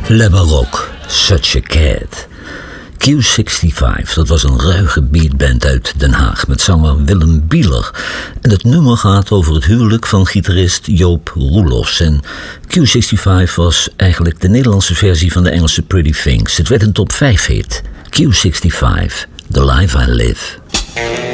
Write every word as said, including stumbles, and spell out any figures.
Le Baroque, Such a Cat. Q vijfenzestig, dat was een ruige beatband uit Den Haag met zanger Willem Bieler. En het nummer gaat over het huwelijk van gitarist Joop Roelofs. En Q vijfenzestig was eigenlijk de Nederlandse versie van de Engelse Pretty Things. Het werd een top vijf hit. Q vijfenzestig, The Life I Live.